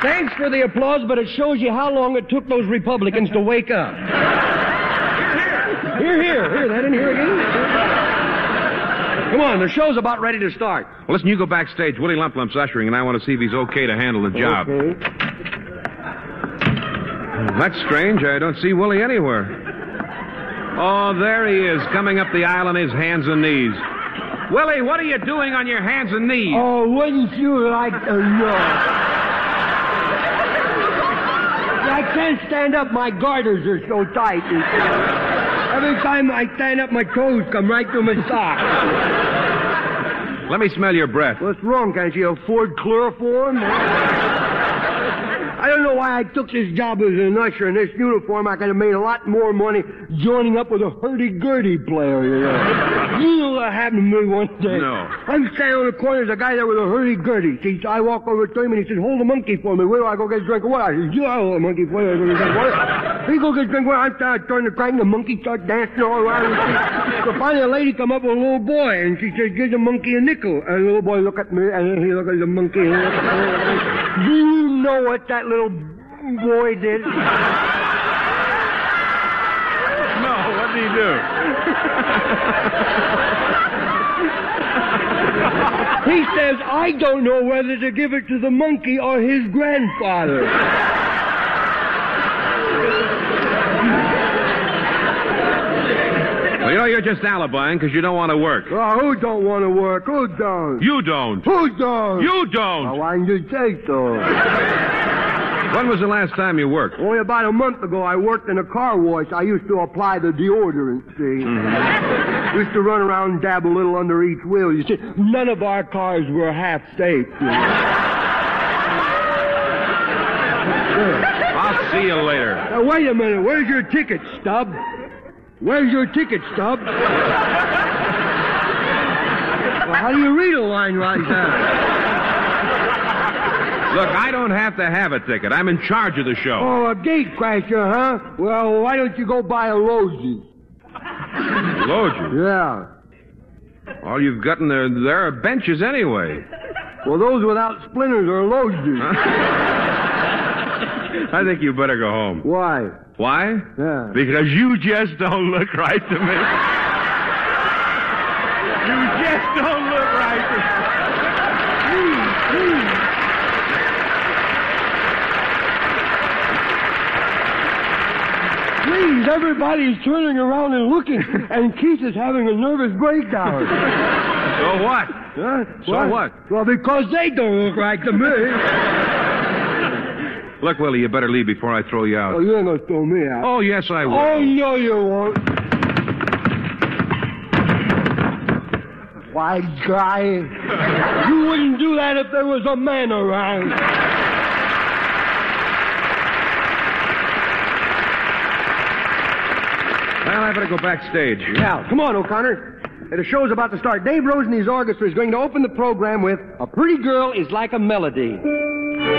Thanks for the applause, but it shows you how long it took those Republicans to wake up. Here. That in here again? Come on, the show's about ready to start. Well, listen, you go backstage. Willie Lump Lump's ushering, and I want to see if he's okay to handle the job. Okay. That's strange. I don't see Willie anywhere. Oh, there he is, coming up the aisle on his hands and knees. Willie, what are you doing on your hands and knees? Oh, wouldn't you like to know? I can't stand up. My garters are so tight. Every time I stand up, my toes come right through my socks. Let me smell your breath. What's wrong? Can't you afford chloroform? I don't know why I took this job as an usher in this uniform. I could have made a lot more money joining up with a hurdy-gurdy player, you know. You know what happened to me one day? No. I'm standing on the corner. There's a guy there with a hurdy-gurdy. See, so I walk over to him, and he says, hold the monkey for me. Where do I go get a drink of water? I said, yeah, I'll hold the monkey for you. I go get a drink of water. He go get a drink of water. I turn the crank, and the monkey starts dancing all around. So finally, a lady come up with a little boy, and she says, give the monkey a nickel. And the little boy look at me, and he look at the monkey. And look at me. Do you know what that little boy did? No, what did he do? He says, I don't know whether to give it to the monkey or his grandfather. Well, you know, you're just alibying because you don't want to work. Oh, who don't want to work? Who don't? You don't. Who don't? You don't. Oh, why didn't you say so? When was the last time you worked? Only about a month ago, I worked in a car wash. I used to apply the deodorant, see. Mm-hmm. Used to run around and dab a little under each wheel. You see, none of our cars were half safe. You know? I'll see you later. Now, wait a minute. Where's your ticket, Stub? Where's your ticket, Stub? Well, how do you read a line like that? Look, I don't have to have a ticket. I'm in charge of the show. Oh, a gate crasher, huh? Well, why don't you go buy a Logie? Logie? Yeah. All you've got in there are benches anyway. Well, those without splinters are Logies. I think you better go home. Why? Why? Yeah. Because you just don't look right to me. You just don't look right to me. Please, everybody's turning around and looking, and Keith is having a nervous breakdown. So what? Huh? So what? Well, because they don't look right to me. Look, Willie, you better leave before I throw you out. Oh, you ain't gonna throw me out. Oh, yes, I will. Oh, no, you won't. Why, guy, you wouldn't do that if there was a man around. Well, I better go backstage. Yeah, come on, O'Connor. The show's about to start. Dave Rose and his orchestra is going to open the program with A Pretty Girl is Like a Melody.